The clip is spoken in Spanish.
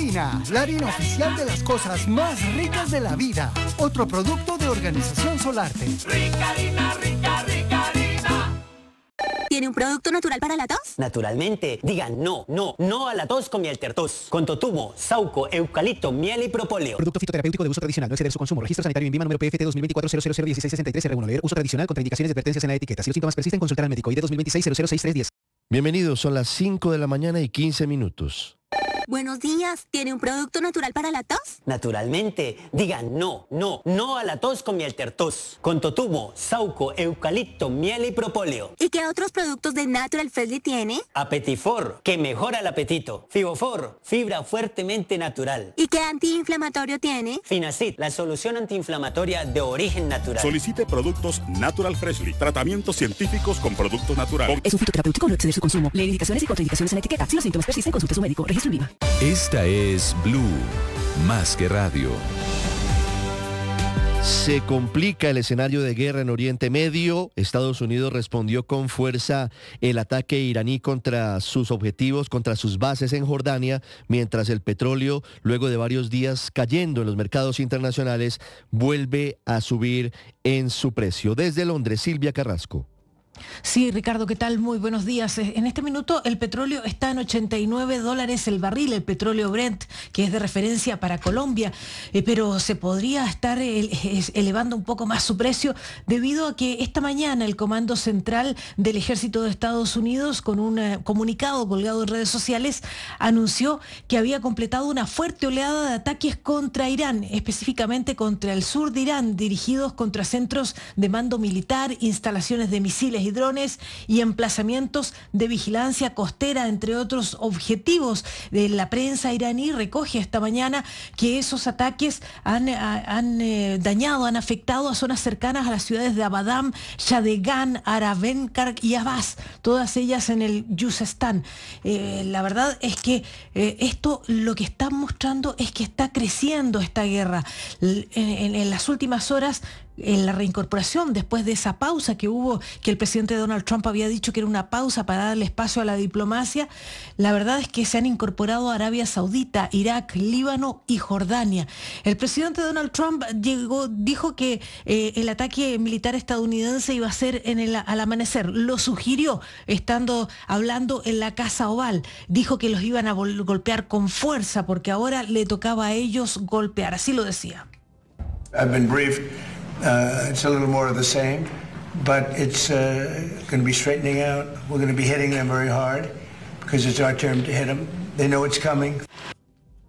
Harina, la harina oficial de las cosas más ricas de la vida. Otro producto de Organización Solarte. Rica harina, rica, rica harina. ¿Tiene un producto natural para la tos? Naturalmente. Digan no a la tos con Mieltertos. Con totumo, sauco, eucalipto, miel y propóleo. Producto fitoterapéutico de uso tradicional. No exceder su consumo. Registro sanitario en INVIMA número PFT 2024-0001663-R1. Leer uso tradicional contra indicaciones y advertencias en la etiqueta. Si los síntomas persisten, consultar al médico. ID 2026-006310. Bienvenidos, son las 5 de la mañana y 15 minutos. Buenos días. ¿Tiene un producto natural para la tos? Naturalmente. Digan no a la tos con Mieltertos. Con totumo, sauco, eucalipto, miel y propóleo. ¿Y qué otros productos de Natural Freshly tiene? Apetifor, que mejora el apetito. Fibofor, fibra fuertemente natural. ¿Y qué antiinflamatorio tiene? Finacid, la solución antiinflamatoria de origen natural. Solicite productos Natural Freshly. Tratamientos científicos con productos naturales. Es un fitoterapéutico, no exceder su consumo. Lee indicaciones y contraindicaciones en la etiqueta. Si los síntomas persisten, consulte a su médico. Registro INVIMA. Esta es Blue, más que radio. Se complica el escenario de guerra en Oriente Medio. Estados Unidos respondió con fuerza el ataque iraní contra sus objetivos, contra sus bases en Jordania, mientras el petróleo, luego de varios días cayendo en los mercados internacionales, vuelve a subir en su precio. Desde Londres, Silvia Carrasco. Sí, Ricardo, ¿qué tal? Muy buenos días. En este minuto el petróleo está en $89 el barril, el petróleo Brent, que es de referencia para Colombia, pero se podría estar elevando un poco más su precio debido a que esta mañana el Comando Central del Ejército de Estados Unidos, con un comunicado colgado en redes sociales, anunció que había completado una fuerte oleada de ataques contra Irán, específicamente contra el sur de Irán, dirigidos contra centros de mando militar, instalaciones de misiles y drones y emplazamientos de vigilancia costera, entre otros objetivos. La prensa iraní recoge esta mañana que esos ataques han dañado, han afectado a zonas cercanas a las ciudades de Abadam, Shadegan, Aravenkar y Abbas, todas ellas en el Yuzestán. La verdad es que esto lo que está mostrando es que está creciendo esta guerra. En las últimas horas, en la reincorporación, después de esa pausa que hubo, que el presidente Donald Trump había dicho que era una pausa para darle espacio a la diplomacia, la verdad es que se han incorporado Arabia Saudita, Irak, Líbano y Jordania. El presidente Donald Trump dijo que el ataque militar estadounidense iba a ser al amanecer. Lo sugirió hablando en la Casa Oval. Dijo que los iban a golpear con fuerza porque ahora le tocaba a ellos golpear. Así lo decía. I've been briefed. It's a little more of the same, but it's going to be straightening out. We're going to be hitting them very hard because it's our turn to hit them. They know it's coming.